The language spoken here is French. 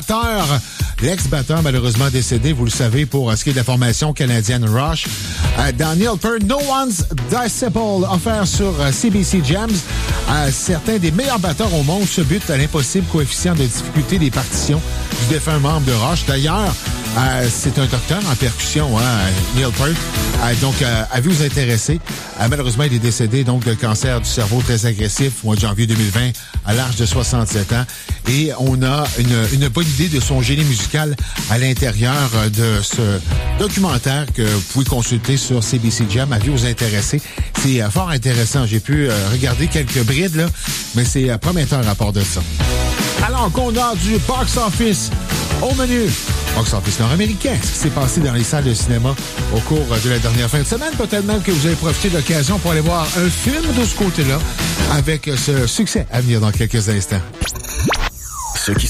batteur, l'ex-batteur malheureusement décédé, vous le savez, pour ce qui est de la formation canadienne Rush. Dans Neil Peart, No One's Disciple, offert sur CBC Gems. Certains des meilleurs batteurs au monde se butent à l'impossible coefficient de difficulté des partitions du défunt membre de Rush. D'ailleurs, c'est un docteur en percussion, Neil Peart. Donc, avez-vous intéressé? Malheureusement, il est décédé donc de cancer du cerveau très agressif au mois de janvier 2020 à l'âge de 67 ans. Et on a une bonne idée de son génie musical à l'intérieur de ce documentaire que vous pouvez consulter sur CBC Gem. Avez-vous intéressé? C'est fort intéressant. J'ai pu regarder quelques brides, là, mais c'est prometteur à part de ça. Alors qu'on a du box office au menu. Box office nord-américain. Ce qui s'est passé dans les salles de cinéma au cours de la dernière fin de semaine. Peut-être même que vous avez profité de l'occasion pour aller voir un film de ce côté-là avec ce succès à venir dans quelques instants.